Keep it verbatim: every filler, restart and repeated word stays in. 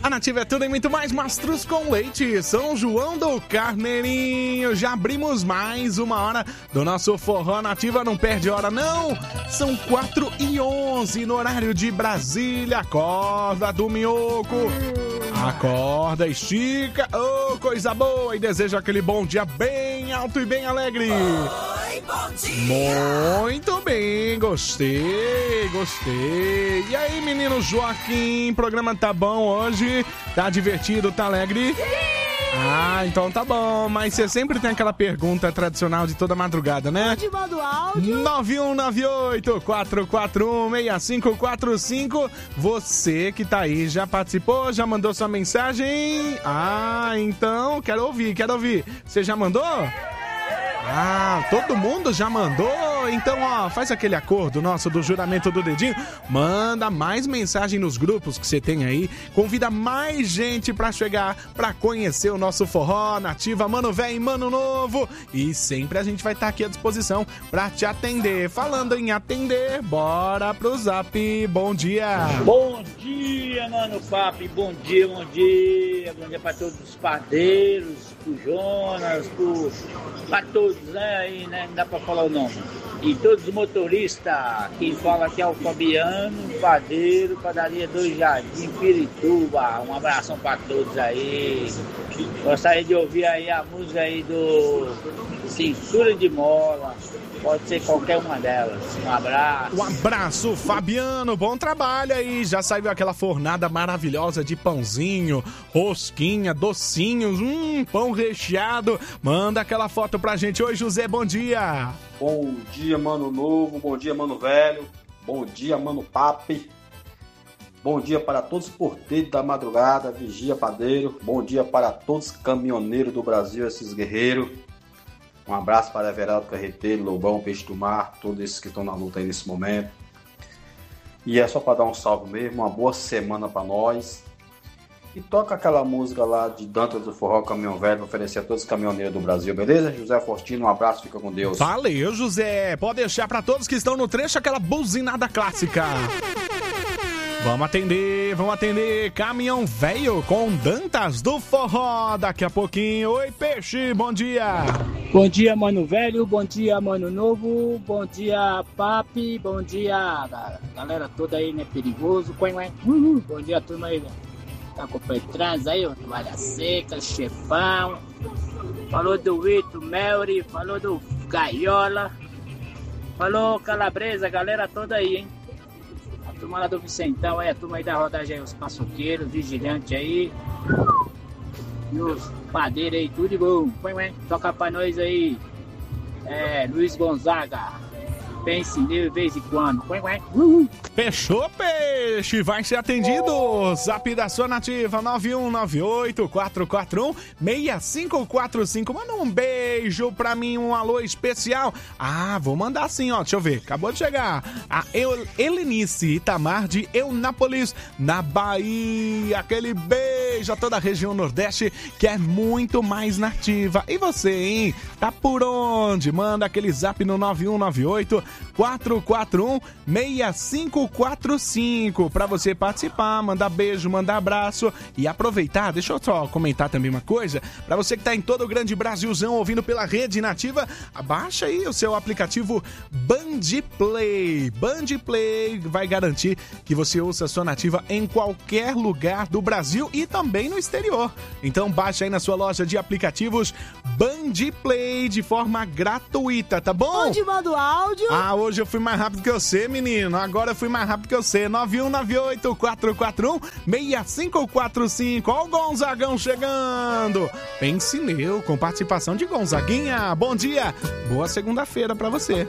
A Nativa é tudo e muito mais, Mastros com Leite, São João do Carneirinho. Já abrimos mais uma hora do nosso Forró Nativa, não perde hora não. São quatro e onze no horário de Brasília. Acorda do minhoco, acorda, estica, oh, coisa boa, e deseja aquele bom dia bem alto e bem alegre. Oi, bom dia! Muito bem, gostei, gostei. E aí, menino Joaquim, programa tá bom hoje? Tá divertido, tá alegre? Sim! Ah, então tá bom, mas você sempre tem aquela pergunta tradicional de toda madrugada, né? Onde manda o áudio? nove um nove oito, quatro quatro um, seis cinco quatro cinco. Você que tá aí, já participou? Já mandou sua mensagem? Ah, então, quero ouvir, quero ouvir. Você já mandou? Ah, todo mundo já mandou? Então, ó, faz aquele acordo nosso do juramento do dedinho. Manda mais mensagem nos grupos que você tem aí. Convida mais gente pra chegar, pra conhecer o nosso Forró Nativa, Mano Velho e Mano Novo. E sempre a gente vai estar aqui à disposição pra te atender. Falando em atender, bora pro Zap. Bom dia. Bom dia, Mano Papi. Bom dia, bom dia. Bom dia pra todos os padeiros, pro Jonas, pro... pra todos, né? Aí, né? Não dá pra falar o nome. E todos os motoristas, quem fala aqui é o Fabiano, padeiro, padaria Dois Jardim, Pirituba. Um abração pra todos aí. Gostaria de ouvir aí a música aí do Cintura de Mola. Pode ser qualquer uma delas. Um abraço. Um abraço, Fabiano. Bom trabalho aí. Já saiu aquela fornada maravilhosa de pãozinho, rosquinha, docinhos, hum, pão recheado. Manda aquela foto pra gente. Oi, José, bom dia. Bom dia, Mano Novo. Bom dia, Mano Velho. Bom dia, Mano Papi. Bom dia para todos os porteiros da madrugada, vigia padeiro. Bom dia para todos os caminhoneiros do Brasil, esses guerreiros. Um abraço para Everaldo Carreteiro, Lobão, Peixe do Mar, todos esses que estão na luta aí nesse momento. E é só para dar um salve mesmo, uma boa semana para nós. E toca aquela música lá de Dantas do Forró Caminhão Velho, para oferecer a todos os caminhoneiros do Brasil, beleza? José Fortino, um abraço, fica com Deus. Valeu, José. Pode deixar para todos que estão no trecho aquela buzinada clássica. Vamos atender, vamos atender Caminhão Velho com Dantas do Forró daqui a pouquinho. Oi, Peixe, bom dia. Bom dia, Mano Velho. Bom dia, Mano Novo. Bom dia, Papi. Bom dia, galera toda aí, né? Perigoso. Uhum. Bom dia, turma aí, né? Tá com o pé trans aí, ó. Toalha seca, chefão. Falou do Vitor Melry. Falou do Gaiola. Falou Calabresa, galera toda aí, hein? A turma lá do Vicentão aí, a turma aí da rodagem aí, os paçoqueiros, vigilantes aí. E os padeiros aí, tudo de bom. Toca pra nós aí, é, Luiz Gonzaga. Pense nele de vez em quando. Fechou, Peixe. Vai ser atendido. Zap da sua Nativa, nove um nove oito, quatro quatro um, seis cinco quatro cinco. Manda um beijo pra mim, um alô especial. Ah, vou mandar sim, ó. Deixa eu ver. Acabou de chegar. A El- Helenice Itamar de Eunápolis, na Bahia. Aquele beijo a toda a região Nordeste, que é muito mais nativa. E você, hein? Tá por onde? Manda aquele zap no nove um nove oito, quatro quatro um, seis cinco quatro cinco pra você participar, mandar beijo, mandar abraço e aproveitar. Deixa eu só comentar também uma coisa, pra você que tá em todo o grande Brasilzão ouvindo pela rede nativa, abaixa aí o seu aplicativo Band Play. Band Play vai garantir que você ouça a sua nativa em qualquer lugar do Brasil e também no exterior. Então baixa aí na sua loja de aplicativos Band Play de forma gratuita, tá bom? Onde manda o áudio? Ah, hoje eu fui mais rápido que você, menino. Agora eu fui mais rápido que você. nove um nove oito, quatro quatro um, seis cinco quatro cinco. Ó o Gonzagão chegando. Pense nele, com participação de Gonzaguinha. Bom dia. Boa segunda-feira pra você.